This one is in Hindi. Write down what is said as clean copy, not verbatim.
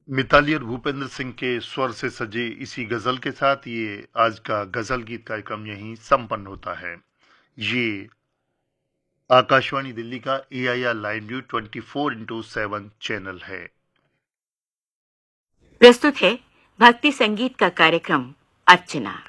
मिताली और भूपेंद्र सिंह के स्वर से सजे इसी गजल के साथ ये आज का गजल गीत कार्यक्रम यहीं संपन्न होता है। ये आकाशवाणी दिल्ली का AIR लाइव न्यूज 24/7 चैनल है। प्रस्तुत है भक्ति संगीत का कार्यक्रम अर्चना।